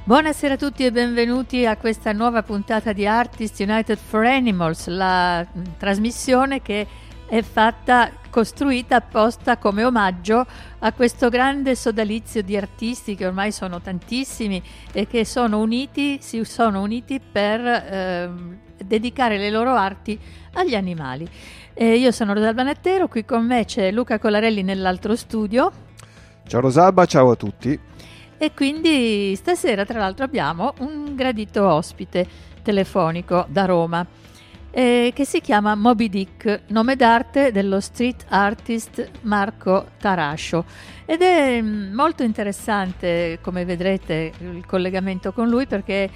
Buonasera a tutti e benvenuti a questa nuova puntata di Artists United for Animals, la trasmissione che è costruita apposta come omaggio a questo grande sodalizio di artisti che ormai sono tantissimi e che si sono uniti per dedicare le loro arti agli animali. Io sono Rosalba Nattero, qui con me c'è Luca Colarelli nell'altro studio. Ciao Rosalba, ciao a tutti. E quindi stasera tra l'altro abbiamo un gradito ospite telefonico da Roma che si chiama Moby Dick, nome d'arte dello street artist Marco Tarascio, ed è molto interessante, come vedrete, il collegamento con lui perché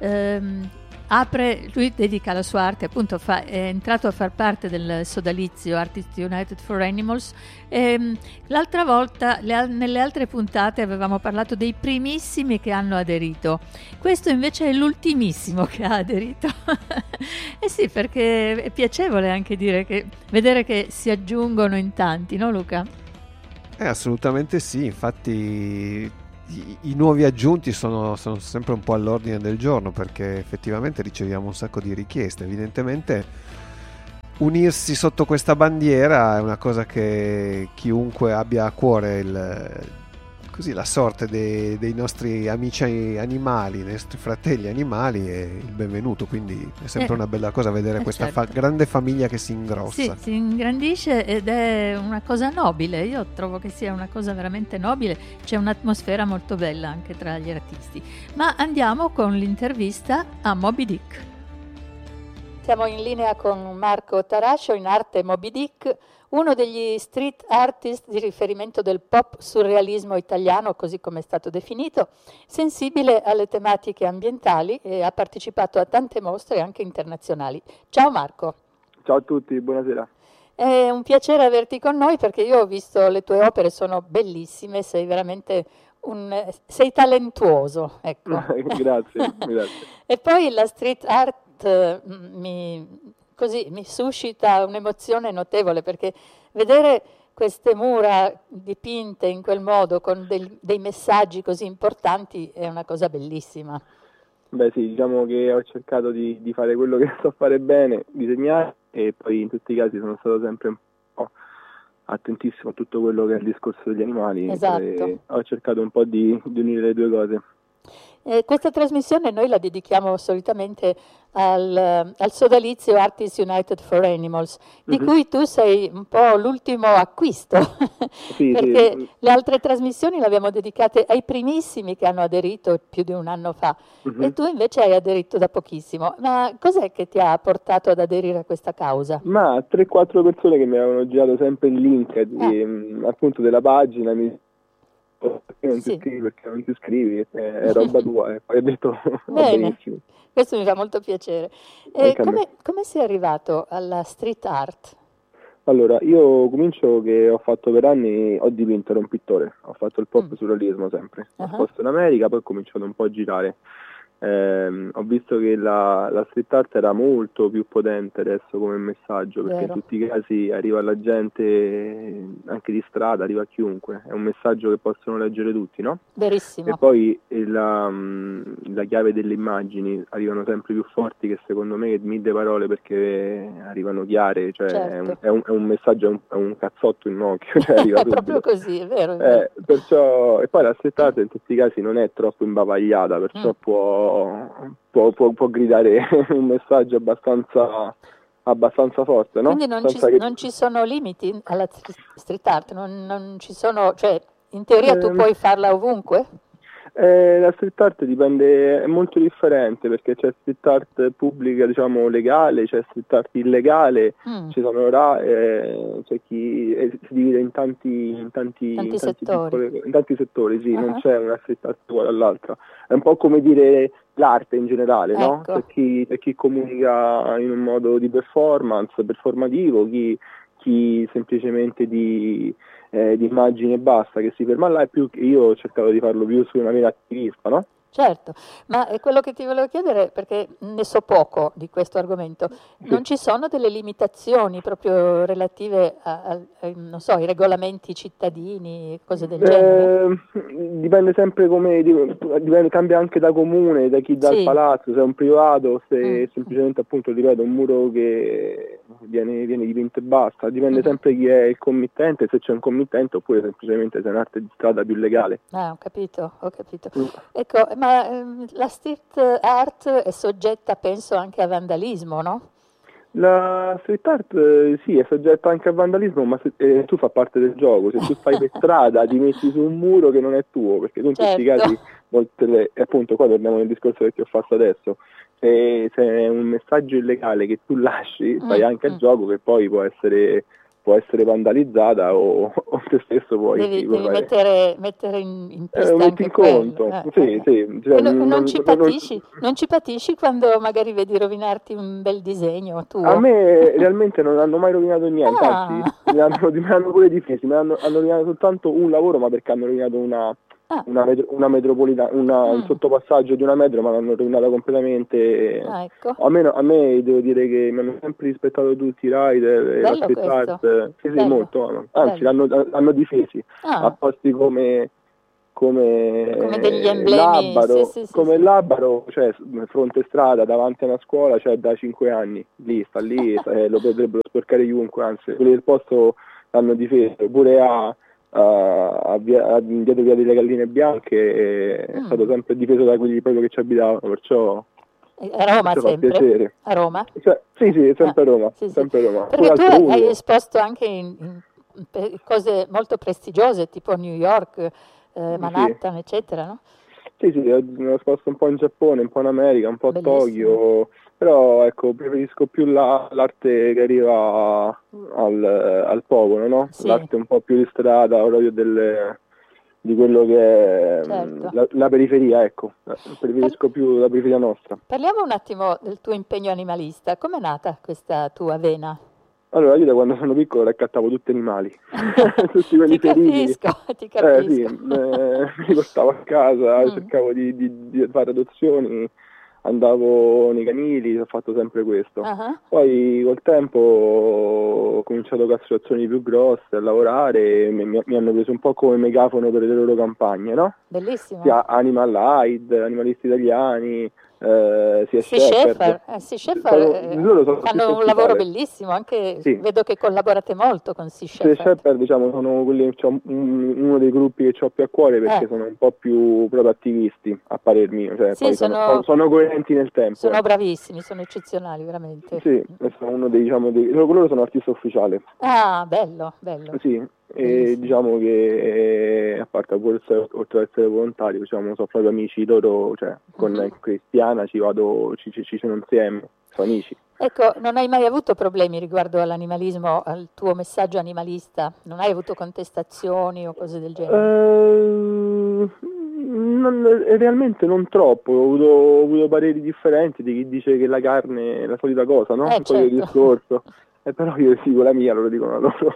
lui dedica la sua arte, appunto è entrato a far parte del sodalizio Artists United for Animals. L'altra volta, nelle altre puntate, avevamo parlato dei primissimi che hanno aderito. Questo invece è l'ultimissimo che ha aderito. Eh sì, perché è piacevole anche vedere che si aggiungono in tanti, no Luca? Assolutamente sì, infatti i nuovi aggiunti sono sempre un po' all'ordine del giorno, perché effettivamente riceviamo un sacco di richieste. Evidentemente unirsi sotto questa bandiera è una cosa che chiunque abbia a cuore la sorte dei nostri amici animali, dei nostri fratelli animali, è il benvenuto, quindi è sempre una bella cosa vedere questa certo. Grande famiglia che si ingrossa. Sì, si ingrandisce ed è una cosa nobile. Io trovo che sia una cosa veramente nobile. C'è un'atmosfera molto bella anche tra gli artisti. Ma andiamo con l'intervista a Moby Dick. Siamo in linea con Marco Tarascio, in arte Moby Dick, uno degli street artist di riferimento del pop surrealismo italiano, così come è stato definito, sensibile alle tematiche ambientali e ha partecipato a tante mostre anche internazionali. Ciao Marco. Ciao a tutti, buonasera. È un piacere averti con noi perché io ho visto le tue opere, sono bellissime, sei veramente sei talentuoso, ecco. Grazie. E poi la street art mi suscita un'emozione notevole, perché vedere queste mura dipinte in quel modo con dei messaggi così importanti è una cosa bellissima. Beh sì, diciamo che ho cercato di fare quello che so fare bene, disegnare, e poi in tutti i casi sono stato sempre un po' attentissimo a tutto quello che è il discorso degli animali. Esatto. Ho cercato un po' di unire le due cose. Questa trasmissione noi la dedichiamo solitamente al sodalizio Artists United for Animals, di cui tu sei un po' l'ultimo acquisto, sì, perché sì. Le altre trasmissioni le abbiamo dedicate ai primissimi che hanno aderito più di un anno fa, e tu invece hai aderito da pochissimo. Ma cos'è che ti ha portato ad aderire a questa causa? Ma 3-4 persone che mi avevano girato sempre il link appunto della pagina, perché non ti iscrivi, perché non ti iscrivi, è roba tua, e poi ho detto va benissimo. Questo mi fa molto piacere. Come sei arrivato alla street art? Allora, io comincio che ho fatto per anni, ho dipinto, ero un pittore, ho fatto il pop surrealismo sempre, ho posto in America, poi ho cominciato un po' a girare. Ho visto che la street art era molto più potente adesso come messaggio, perché in tutti i casi arriva alla gente anche di strada, arriva a chiunque, è un messaggio che possono leggere tutti, no? Verissimo. E poi la chiave delle immagini arrivano sempre più forti, che secondo me che 1000 parole, perché arrivano chiare, cioè certo. è un messaggio, è un cazzotto in occhio, cioè arriva è proprio così, è vero. Perciò, e poi la street art in tutti i casi non è troppo imbavagliata, perciò può gridare un messaggio abbastanza forte, no? Quindi non ci sono limiti alla street art, non ci sono, cioè in teoria tu puoi farla ovunque? La street art dipende, è molto differente, perché c'è street art pubblica, diciamo legale, c'è street art illegale, ci sono c'è chi si divide in tanti settori, sì, non c'è una street art uguale all'altra. È un po' come dire l'arte in generale, no? Ecco. C'è chi comunica in un modo di performativo, chi semplicemente di immagini e basta, che si ferma là, e più io ho cercato di farlo più su una mira attivista, no? Certo, ma quello che ti volevo chiedere, perché ne so poco di questo argomento, non ci sono delle limitazioni proprio relative non so, ai regolamenti cittadini, cose del genere? Dipende sempre cambia anche da comune, da chi dà il Sì. palazzo, se è un privato, se è semplicemente appunto, ripeto, un muro che viene dipinto e basta, dipende sempre chi è il committente, se c'è un committente oppure semplicemente se è un'arte di strada più legale. Ah, ho capito. Ecco, ma la street art è soggetta, penso, anche a vandalismo, no? La street art sì, è soggetta anche al vandalismo, ma tu fa parte del gioco. Se tu fai per strada ti metti su un muro che non è tuo, perché tu in questi casi, appunto qua torniamo nel discorso che ti ho fatto adesso, se è un messaggio illegale che tu lasci, fai anche il gioco che poi può essere vandalizzata o te stesso puoi devi mettere in pista metti anche in conto. quello. Sì. Cioè, Non ci patisci quando magari vedi rovinarti un bel disegno tuo? A me realmente non hanno mai rovinato niente, anzi mi hanno pure difesi, hanno rovinato soltanto un lavoro, ma perché hanno rovinato una metropolitana, un sottopassaggio di una metro, ma l'hanno rovinata completamente. Ecco. A me devo dire che mi hanno sempre rispettato tutti i rider e la street art, sì, molto, anzi l'hanno difesi a posti come degli emblemi, Labaro, Labaro, cioè fronte strada davanti a una scuola, cioè da 5 anni, sta lì, lo potrebbero sporcare chiunque, anzi quelli del posto l'hanno difeso, pure dietro via delle Galline Bianche è stato sempre difeso da quelli proprio che ci abitavano, perciò a Roma sempre? Fa piacere. A Roma? Cioè, sì, sempre a Roma. Sempre a Roma. Perché tu hai esposto anche in cose molto prestigiose, tipo New York, Manhattan, eccetera, no? Sì, ho esposto un po' in Giappone, un po' in America, un po' a Tokyo, però ecco, preferisco più l'arte che arriva al popolo, no? Sì. L'arte un po' più di strada, proprio di quello che è la periferia, ecco, preferisco più la periferia nostra. Parliamo un attimo del tuo impegno animalista, com'è nata questa tua vena? Allora, io da quando sono piccolo raccattavo tutti animali, tutti quelli ferini. Ti capisco. Sì, mi portavo a casa, cercavo di fare adozioni, andavo nei canili, ho fatto sempre questo. Poi col tempo ho cominciato con associazioni più grosse a lavorare, mi hanno preso un po' come megafono per le loro campagne, no? Bellissimo. Sia Animal Aid, Animalisti Italiani, sia Shepherd. Fanno un lavoro bellissimo, anche vedo che collaborate molto con Sea Shepherd, diciamo, sono quelli, uno dei gruppi che ho più a cuore perché sono un po' più proprio attivisti, a parer mio, cioè, poi sono coerenti nel tempo. Sono bravissimi, sono eccezionali, veramente. Sì, sono uno dei, loro sono artista ufficiale. Ah, bello. Sì, e diciamo che a parte oltre ad essere volontario, diciamo, sono proprio amici loro, cioè con Cristiana ci sono insieme, sono amici. Ecco, non hai mai avuto problemi riguardo all'animalismo, al tuo messaggio animalista? Non hai avuto contestazioni o cose del genere? Realmente non troppo, ho avuto pareri differenti di chi dice che la carne è la solita cosa, no? Un po' di discorso. Però io dico la mia, loro dicono loro.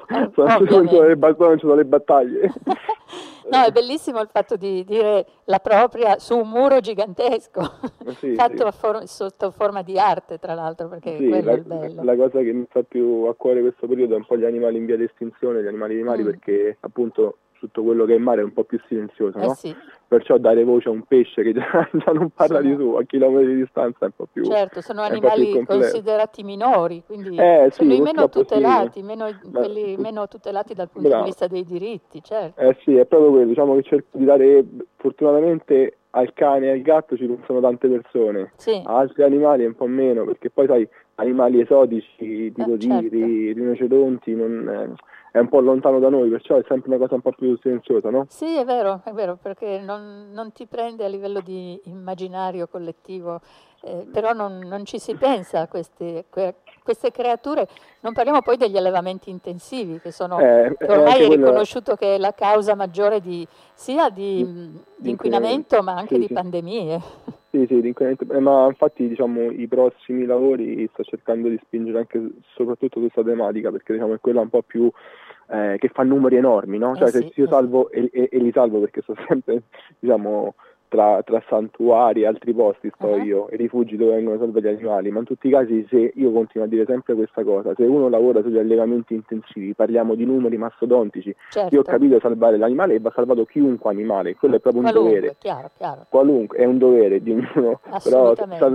Sono le battaglie. No, è bellissimo il fatto di dire la propria su un muro gigantesco, fatto sotto forma di arte, tra l'altro, perché quello è il bello. La cosa che mi sta più a cuore questo periodo è un po' gli animali in via di estinzione, gli animali di mare, perché appunto tutto quello che è in mare è un po' più silenzioso, no? Perciò dare voce a un pesce che già non parla di su, a chilometri di distanza è un po' più... Certo, sono animali considerati minori, quindi sono i meno tutelati, quelli meno tutelati dal punto di vista dei diritti, certo. Sì, è proprio quello, diciamo che cerco di dare, fortunatamente al cane e al gatto ci pensano tante persone, a altri animali un po' meno, perché poi sai, animali esotici tipo tigri, rinoceronti, è un po' lontano da noi, perciò è sempre una cosa un po' più silenziosa, no? Sì, è vero, perché non ti prende a livello di immaginario collettivo, però non ci si pensa a queste creature. Non parliamo poi degli allevamenti intensivi, che ormai è riconosciuto che è la causa maggiore sia di inquinamento, ma anche di pandemie. Sì, di inquinamento, ma infatti diciamo i prossimi lavori sto cercando di spingere anche soprattutto su questa tematica, perché diciamo è quella un po' più che fa numeri enormi, no? Cioè se io salvo e li salvo, perché sto sempre, diciamo, tra santuari e altri posti sto io, e rifugi dove vengono salvati gli animali, ma in tutti i casi, se io continuo a dire sempre questa cosa, se uno lavora sugli allevamenti intensivi, parliamo di numeri mastodontici, certo. Io ho capito salvare l'animale e va salvato chiunque animale, quello è proprio un dovere, chiaro. Qualunque, è un dovere di ognuno, però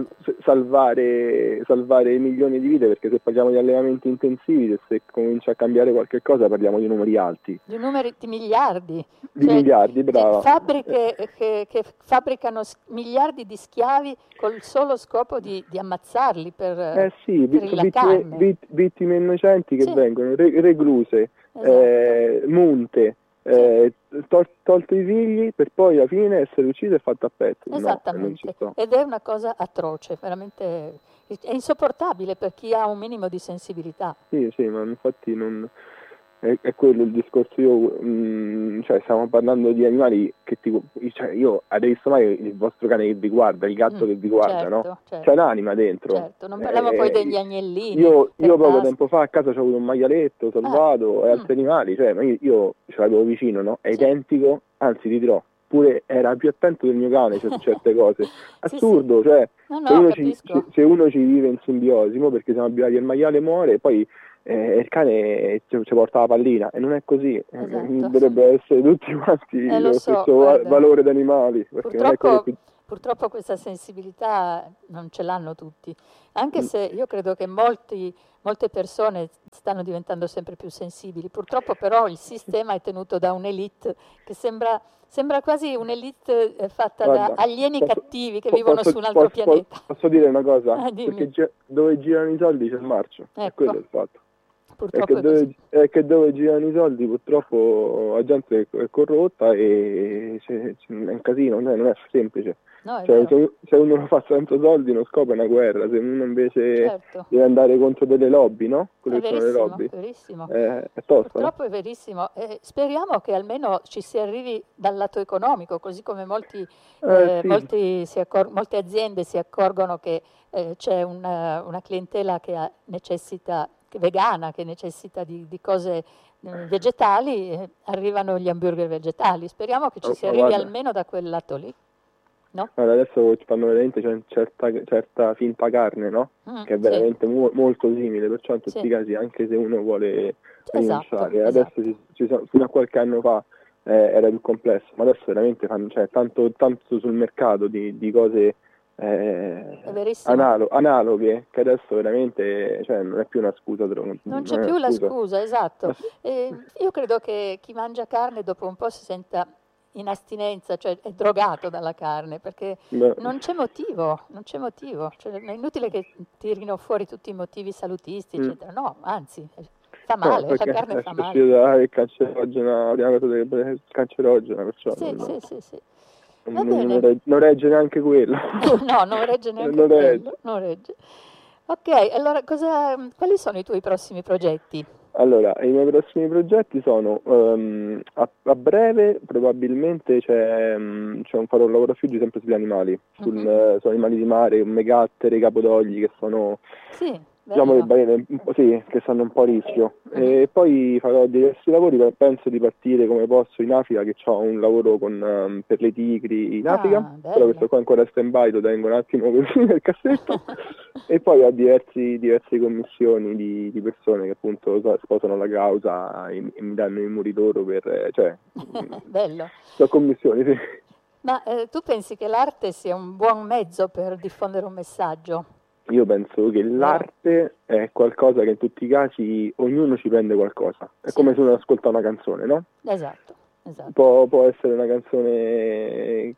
salvare milioni di vite, perché se parliamo di allevamenti intensivi, se comincia a cambiare qualche cosa parliamo di numeri alti. Di numeri di miliardi. Miliardi, brava. Di fabbriche che fabbricano miliardi di schiavi col solo scopo di ammazzarli per la carne. Vittime innocenti che vengono recluse, esatto. munte, tolte i figli per poi alla fine essere uccise e fatte a pezzi. Esattamente, ed è una cosa atroce, veramente è insopportabile per chi ha un minimo di sensibilità. Sì, ma infatti non... È quello il discorso. Io cioè stiamo parlando di animali che io avete visto mai il vostro cane che vi guarda, il gatto che vi guarda, certo, no? Certo. C'è un'anima dentro. Certo, non parliamo poi degli agnellini. Io poco tempo fa a casa c'ho avuto un maialetto salvato e altri animali, cioè io ce l'avevo vicino, no? È identico, anzi ti dirò, pure era più attento del mio cane su certe cose. Assurdo, sì. Cioè No, se uno ci vive in simbiosi, perché siamo abituati, il maiale muore, poi il cane ci porta la pallina, e non è così. Esatto. Dovrebbero essere tutti quanti lo stesso valore d'animali, perché purtroppo questa sensibilità non ce l'hanno tutti, anche se io credo che molte persone stanno diventando sempre più sensibili. Purtroppo però il sistema è tenuto da un'elite che sembra quasi un'elite fatta da alieni cattivi che vivono su un altro pianeta. Posso dire una cosa? Perché dove girano i soldi c'è il marcio, è quello il fatto. Perché dove girano i soldi purtroppo la gente è corrotta e c'è un casino, non è semplice. No, se uno lo fa senza soldi non scopre una guerra, se uno invece deve andare contro delle lobby, no? Quelle che sono le lobby. Verissimo. È tosta. Purtroppo è verissimo. Speriamo che almeno ci si arrivi dal lato economico, così come molte aziende si accorgono che c'è una clientela che necessita vegana, che necessita di cose vegetali, arrivano gli hamburger vegetali. Speriamo che ci si arrivi almeno da quel lato lì. No? Allora, adesso fanno veramente certa finta carne, no? Che è veramente molto simile, perciò in tutti i casi, anche se uno vuole rinunciare, adesso fino a qualche anno fa era più complesso, ma adesso veramente fanno tanto sul mercato di cose analoghe, che adesso veramente non è più una scusa. Non c'è più la scusa, esatto. Io credo che chi mangia carne dopo un po' si senta in astinenza, cioè è drogato dalla carne, perché non c'è motivo, cioè, è inutile che tirino fuori tutti i motivi salutistici, eccetera. No, anzi, fa male, la carne fa male. È cancerogena, cancerogena, perciò sì. Non regge neanche quello. No, non regge neanche quello. Non regge. Ok, allora quali sono i tuoi prossimi progetti? Allora, i miei prossimi progetti sono a breve probabilmente farò un lavoro a Fiuggi sempre sugli animali, su animali di mare, megattere, capodogli, che sono le balene che stanno un po' a rischio. E poi farò diversi lavori, penso di partire come posso in Africa, che ho un lavoro per le tigri in Africa, però questo qua ancora stand by, lo tengo un attimo così nel cassetto. E poi ho diverse commissioni di persone che appunto sposano la causa e mi danno i muri d'oro bello. Sono commissioni, sì. Ma tu pensi che l'arte sia un buon mezzo per diffondere un messaggio? Io penso che l'arte è qualcosa che in tutti i casi ognuno ci prende qualcosa. È come se uno ascolta una canzone, no? Esatto. Può essere una canzone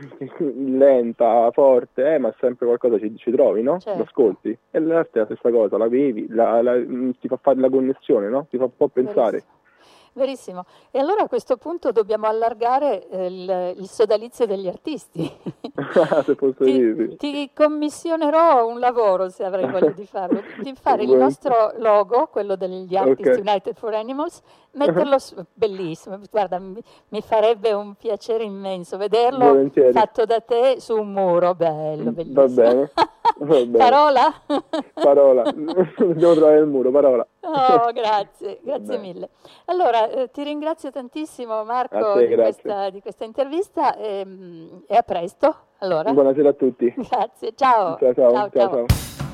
lenta, forte, ma sempre qualcosa ci trovi, no? Certo. Lo ascolti. E l'arte è la stessa cosa, la bevi, ti fa fare la connessione, no? Ti fa un po' pensare. Verissimo. E allora a questo punto dobbiamo allargare il sodalizio degli artisti. Se posso dire. Ti commissionerò un lavoro, se avrai voglia di farlo, di fare il nostro logo, quello degli Artists United for Animals, metterlo bellissimo. Guarda, mi farebbe un piacere immenso vederlo. Volentieri. Fatto da te su un muro, bello, bellissimo. Va bene. Parola? Dobbiamo trovare il muro, parola. Oh, grazie mille. Allora, ti ringrazio tantissimo Marco di questa intervista e a presto. Allora. Buonasera a tutti. Grazie, ciao. Ciao.